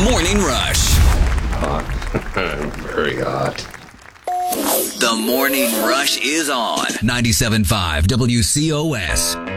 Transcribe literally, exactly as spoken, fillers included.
Morning Rush. Hot. Very hot. The Morning Rush is on ninety-seven point five W C O S.